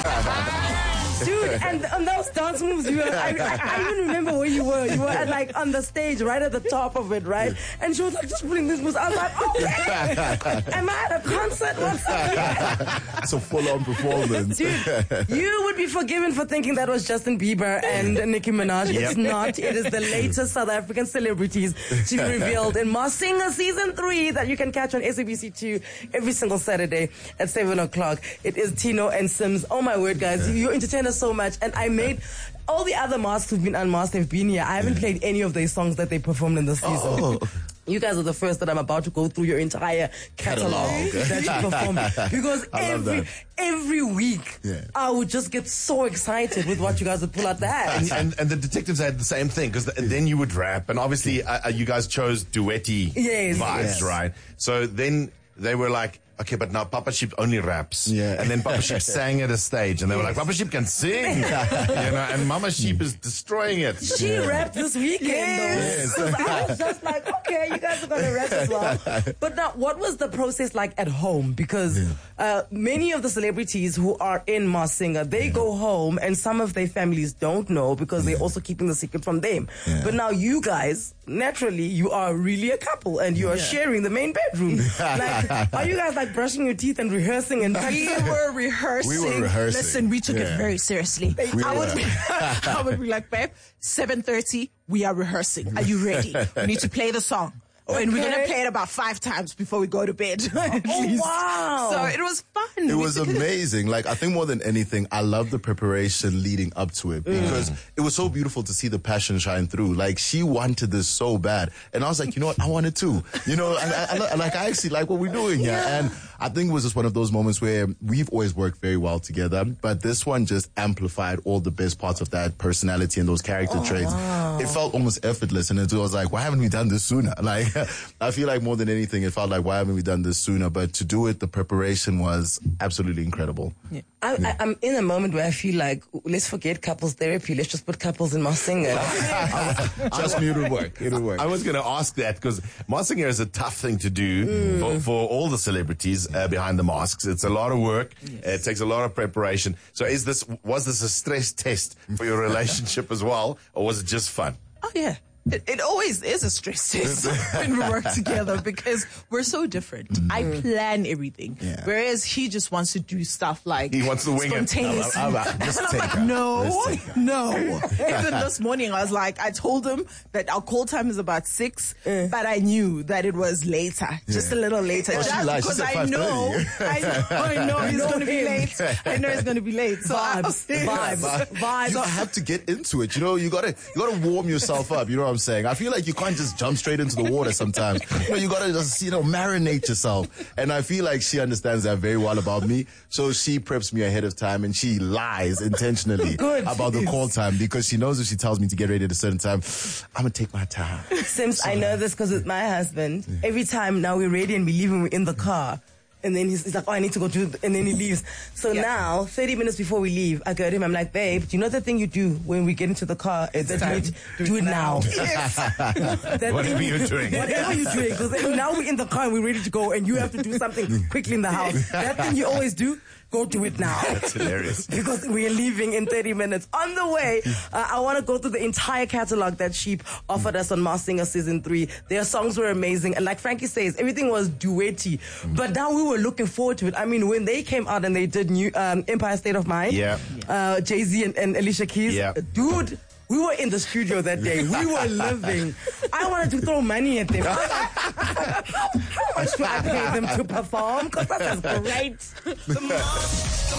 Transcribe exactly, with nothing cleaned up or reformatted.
Dude, and on those dance moves, you were, I, I, I even remember where you were. You were at, like on the stage, right at the top of it, right? And she was like, just putting this moves. I was like, okay. Am I at a concert? What's up? It's a full-on performance. Dude, you would be forgiven for thinking that was Justin Bieber and Nicki Minaj. Yep. It's not. It is the latest South African celebrities to be revealed in Masked Singer Season three that you can catch on S A B C two every single Saturday at seven o'clock. It is Tino and Sims. Oh my word, guys. You entertain us so much. And I made all the other masks who've been unmasked have been here. I haven't played any of their songs that they performed in the season. Oh. You guys are the first that I'm about to go through your entire catalog, catalog. that you performed. Because every every week, yeah. I would just get so excited with what you guys would pull out the hat. And, and, and the detectives had the same thing, because the, then you would rap, and obviously uh, you guys chose duetty yes, vibes, yes. right? So then they were like, okay, but now Papa Sheep only raps. Yeah. And then Papa Sheep sang at a stage, and they were like, Papa Sheep can sing. you know, and Mama Sheep is destroying it. She yeah. rapped this weekend, yes. though. Yes. I was just like, okay, you guys are going to rap as well. But now, what was the process like at home? Because yeah. uh, many of the celebrities who are in Masked Singer, they yeah. go home, and some of their families don't know because yeah. they're also keeping the secret from them. Yeah. But now you guys, naturally, you are really a couple, and you are yeah. sharing the main bedroom. Like, are you guys like brushing your teeth and rehearsing and we were rehearsing. We were rehearsing. Listen, we took yeah. it very seriously. We I, would be, I would be like, babe, seven thirty, we are rehearsing. Are you ready? We need to play the song. Okay. And we're going to play it about five times before we go to bed. Oh, wow. So it was fun. It was amazing. Like, I think more than anything, I love the preparation leading up to it because mm. it was so beautiful to see the passion shine through. Like, she wanted this so bad. And I was like, you know what? I want it too. You know, and I, I, like, I actually like what we're doing here. Yeah. And I think it was just one of those moments where we've always worked very well together, but this one just amplified all the best parts of that personality and those character oh, traits. Wow. It felt almost effortless. And it was like, why haven't we done this sooner? Like, I feel like more than anything, it felt like, why haven't we done this sooner? But to do it, the preparation was absolutely incredible. Yeah. I, I, I'm in a moment where I feel like, let's forget couples therapy. Let's just put couples in Masked Singer. Just me, it would work. It would work. I was going to ask that because Masked Singer is a tough thing to do mm. for, for all the celebrities uh, behind the masks. It's a lot of work. Yes. It takes a lot of preparation. So is this, was this a stress test for your relationship as well? Or was it just fun? Oh, yeah. It, it always is a stress test when we work together because we're so different. Mm-hmm. I plan everything, yeah. whereas he just wants to do stuff like he wants to wing spontaneously. it. And I'm like, no, no. Even this morning, I was like, I told him that our call time is about six, uh. but I knew that it was later, yeah. just a little later, oh, just because I know, I know, I know he's going to be late. I know he's going to be late. So vibes, vibes, vibes. You have to get into it. You know, you gotta, you gotta warm yourself up. You know what I'm saying? I feel like you can't just jump straight into the water sometimes. You know, you gotta just, you know, marinate yourself. And I feel like she understands that very well about me. So she preps me ahead of time and she lies intentionally Good. about the call time because she knows if she tells me to get ready at a certain time, I'm gonna take my time. Sims, so, I know this because with my husband, yeah. every time now we're ready and we leave and we're in the car. And then he's, he's like, oh, I need to go do, and then he leaves. So yeah. now, thirty minutes before we leave, I go to him, I'm like, babe, do you know the thing you do when we get into the car? It's that you need to do it now. Yes. Whatever you're doing. Whatever you're doing. Because now we're in the car and we're ready to go and you have to do something quickly in the house. That thing you always do, go do it now. That's hilarious. Because we're leaving in thirty minutes. On the way, uh, I want to go through the entire catalog that Sheep offered us on Masked Singer Season three. Their songs were amazing. And like Frankie says, everything was duetty. Mm. But now we were looking forward to it. I mean, when they came out and they did new um, Empire State of Mind, yeah. uh, Jay-Z and, and Alicia Keys, yeah. dude, we were in the studio that day. We were living. I wanted to throw money at them. I was like, how, how much do I pay them to perform? Because that was great.